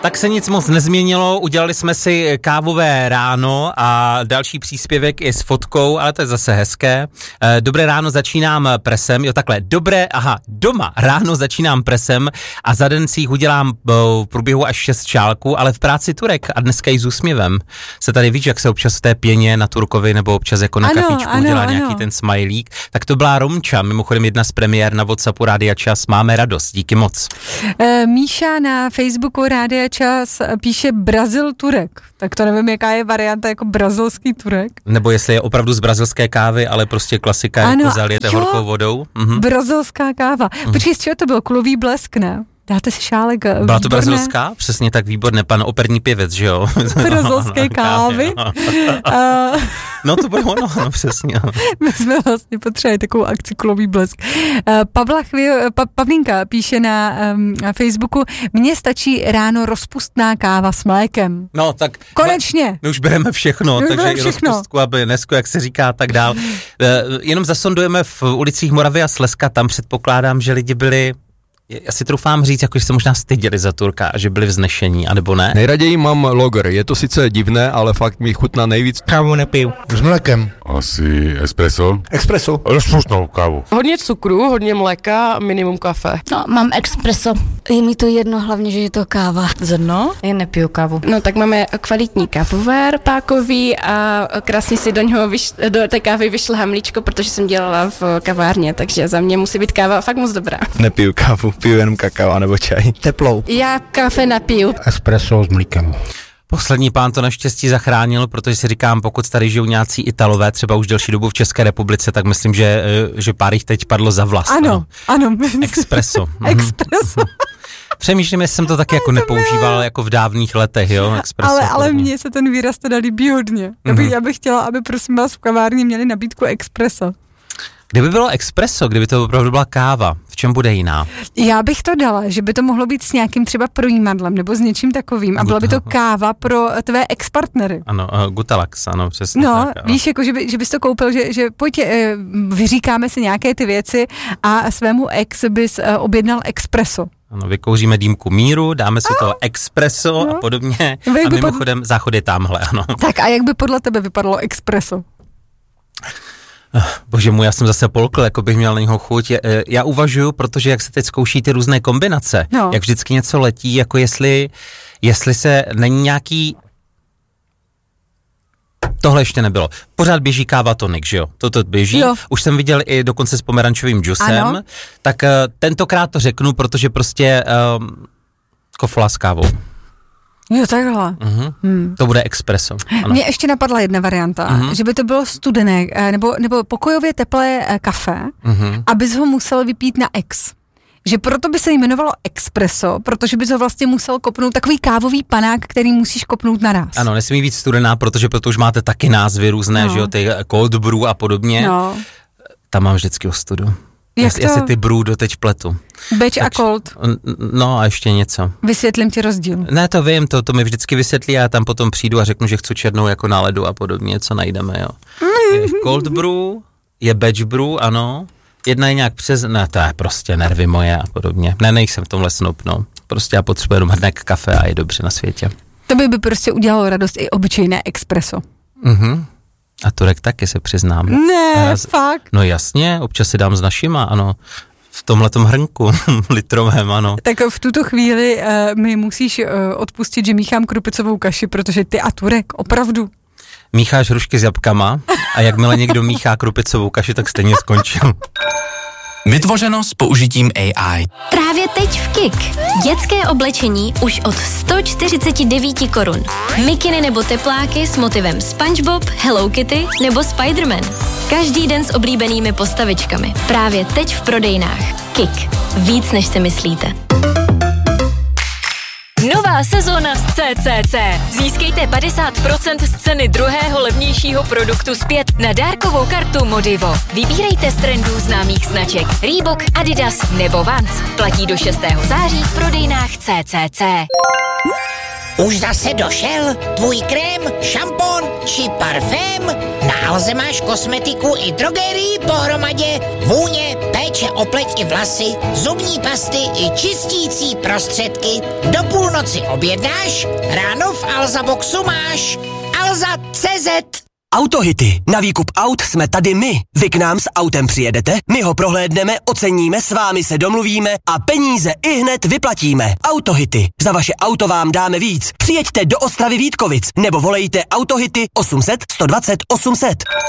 Tak se nic moc nezměnilo, udělali jsme si kávové ráno a další příspěvek je s fotkou, ale to je zase hezké. Dobré ráno, začínám presem, doma ráno začínám presem a za den si jich udělám v průběhu až 6 šálků, ale v práci Turek a dneska i s úsměvem. Se tady víš, jak se občas v té pěně na Turkovi nebo občas jako na kafíčku udělá nějaký ten smajlík, tak to byla Romča, mimochodem jedna z premiér na WhatsAppu Rádia Čas, máme radost, díky moc. Míša na Facebooku Rádia Čas píše Brazil Turek, tak to nevím, jaká je varianta jako brazilský Turek. Nebo jestli je opravdu z brazilské kávy, ale prostě klasika, ano, jako zalijete horkou vodou. Brazilská káva. Počkej, z čeho to byl? Kulový blesk, ne? Dáte si šálek. Byla to brazilská? Přesně tak, výborné, pan operní pěvec, že jo? Brazilské kávy. No to bylo ono, přesně. My jsme vlastně potřebovali takovou akci Kulový blesk. Pavlínka píše na Facebooku, mně stačí ráno rozpustná káva s mlékem. No tak. Konečně. My už bereme všechno, takže i rozpustku a blenesku, jak se říká, tak dál. Jenom zasondujeme v ulicích Moravy a Slezska, tam předpokládám, že lidi byli. Já si troufám říct, jako že se možná styděli za Turka a že byli vznešení, anebo ne? Nejraději mám lager, je to sice divné, ale fakt mi chutná nejvíc. Kávu nepiju. S mlékem. Asi espresso. Espresso. Rozpustnou kávu. Hodně cukru, hodně mléka, minimum kafe. No, mám espresso. Je mi to jedno, hlavně, že je to káva. Zrno? Já nepiju kávu. No tak máme kvalitní kávovar pákový a krásně si do té kávy vyšlhám mlíčko, protože jsem dělala v kavárně, takže za mě musí být káva fakt moc dobrá. Nepiju kávu, piju jenom kakao nebo čaj. Teplou. Já kafe napiju. Espresso s mlíkem. Poslední pán to naštěstí zachránil, protože si říkám, pokud tady žijou nějací Italové, třeba už delší dobu v České republice, tak myslím, že pár jich teď padlo za vlast. Ano. Espresso. Espresso. Přemýšlím, jestli jsem to taky jako nepoužíval jako v dávných letech, jo, espresso. Ale mně se ten výraz teda líbí hodně. Já bych chtěla, aby prosím vás v kavárně měli nabídku espresso. Kdyby bylo espresso, kdyby to opravdu byla káva, v čem bude jiná? Já bych to dala, že by to mohlo být s nějakým třeba projímadlem nebo s něčím takovým a byla by to káva pro tvé ex-partnery. Ano, Gutalax, ano, přesně. No, tak, víš, jako, že bys to koupil, že pojď, vyříkáme si nějaké ty věci a svému ex bys objednal espresso. Ano, vykouříme dýmku míru, dáme si to espresso a podobně a mimochodem záchod je tamhle, ano. Tak a jak by podle tebe vypadalo espresso? Bože můj, já jsem zase polkl, jako bych měl na něho chuť. Já uvažuju, protože jak se teď zkouší ty různé kombinace, jak vždycky něco letí, jako jestli se není nějaký. Tohle ještě nebylo. Pořád běží káva tonik, že jo? Toto běží. Jo. Už jsem viděl i dokonce s pomerančovým džusem. Ano. Tak tentokrát to řeknu, protože prostě kofola s kávou. Jo, takhle. To bude espresso. Mně ještě napadla jedna varianta, že by to bylo studené, nebo pokojově teplé kafe, abys ho musel vypít na ex. Že proto by se jmenovalo espresso, protože bys ho vlastně musel kopnout, takový kávový panák, který musíš kopnout naraz. Ano, nesmí být studená, protože proto už máte taky názvy různé, že jo, ty cold brew a podobně. No. Tam mám vždycky ostudu. Jestli ty brew doteď pletu. Batch a cold. No a ještě něco. Vysvětlím ti rozdíl. Ne, to vím, to mi vždycky vysvětlí a já tam potom přijdu a řeknu, že chci černou jako na ledu a podobně, co najdeme, jo. Je cold brew, je batch brew, ano. Jedna je nějak ne, to je prostě nervy moje a podobně. Nejsem v tomhle snob, no. Prostě já potřebuji jenom hrnek kafe a je dobře na světě. To by prostě udělalo radost i obyčejné espresso. A Turek taky se přiznám. Ne, fakt. No jasně, občas si dám s našima, ano. V tomhletom hrnku litrovém, ano. Tak v tuto chvíli mi musíš odpustit, že míchám krupicovou kaši, protože ty a Turek, opravdu. Mícháš hrušky s jabkama a jakmile někdo míchá krupicovou kaši, tak stejně skončil. Vytvořeno s použitím AI. Právě teď v KIK. Dětské oblečení už od 149 korun. Mikiny nebo tepláky s motivem SpongeBob, Hello Kitty nebo Spider-Man. Každý den s oblíbenými postavičkami. Právě teď v prodejnách. KIK. Víc než si myslíte. Nová sezóna z CCC. Získejte 50% z ceny druhého levnějšího produktu zpět na dárkovou kartu Modivo. Vybírejte z trendů známých značek Reebok, Adidas nebo Vans. Platí do 6. září v prodejnách CCC. Už zase došel tvůj krém, šampon či parfém? Na Alze máš kosmetiku i drogerii pohromadě, vůně, péč péče o pleť i vlasy, zubní pasty i čistící prostředky. Do půlnoci objednáš, ráno v Alza Boxu máš. Alza.cz. Autohity. Na výkup aut jsme tady my. Vy k nám s autem přijedete, my ho prohlédneme, oceníme, s vámi se domluvíme a peníze ihned vyplatíme. Autohity. Za vaše auto vám dáme víc. Přijeďte do Ostravy Vítkovic nebo volejte Autohity 800 120 800.